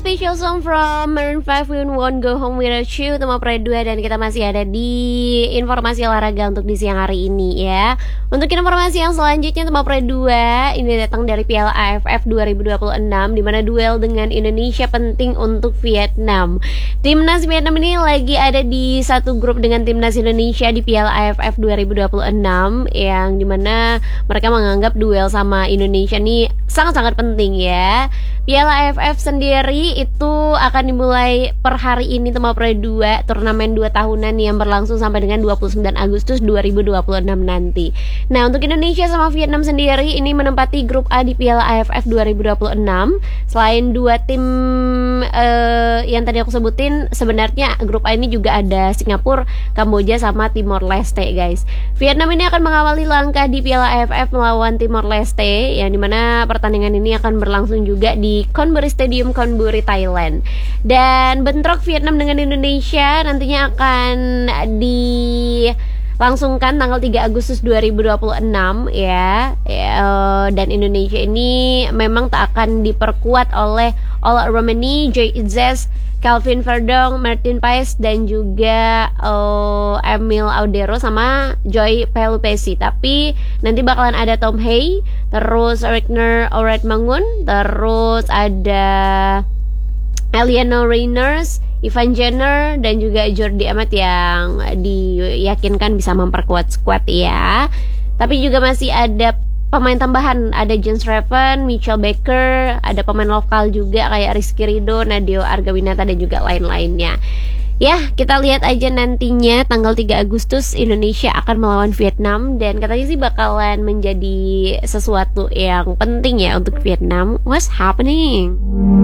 official song from Maroon 5 We Won't Go Home Without You, tema Pre 2, dan kita masih ada di informasi olahraga untuk di siang hari ini ya. Untuk informasi yang selanjutnya, tema Pre 2 ini datang dari Piala AFF 2026, di mana duel dengan Indonesia penting untuk Vietnam. Timnas Vietnam ini lagi ada di satu grup dengan Timnas Indonesia di Piala AFF 2026, yang dimana mereka menganggap duel sama Indonesia ini sangat-sangat penting ya. Piala AFF sendiri itu akan dimulai per hari ini, tema Pre 2, turnamen 2 tahunan yang berlangsung sampai dengan 29 Agustus 2026 nanti. Nah, untuk Indonesia sama Vietnam sendiri ini menempati grup A di Piala AFF 2026. Selain dua tim yang tadi aku sebutin, sebenarnya grup A ini juga ada Singapura, Kamboja sama Timor Leste, guys. Vietnam ini akan mengawali langkah di Piala AFF melawan Timor Leste, yang dimana pertandingan ini akan berlangsung juga di Konburi Stadium, Konburi, Thailand. Dan bentrok Vietnam dengan Indonesia nantinya akan dilangsungkan tanggal 3 Agustus 2026 ya. Dan Indonesia ini memang tak akan diperkuat oleh Ola Romani, Joy Itzes, Calvin Verdong, Martin Paes, dan juga Emil Audero sama Joy Pelupesi. Tapi nanti bakalan ada Tom Hay, terus Regner Oret Mangun, terus ada Eliano Reyners, Ivan Jenner, dan juga Jordi Amat yang diyakinkan bisa memperkuat skuad ya. Tapi juga masih ada pemain tambahan, ada James Raven, Mitchell Baker, ada pemain lokal juga kayak Rizky Ridho, Nadeo Argawinata, dan juga lain-lainnya. Ya, kita lihat aja nantinya tanggal 3 Agustus Indonesia akan melawan Vietnam, dan katanya sih bakalan menjadi sesuatu yang penting ya untuk Vietnam. What's happening?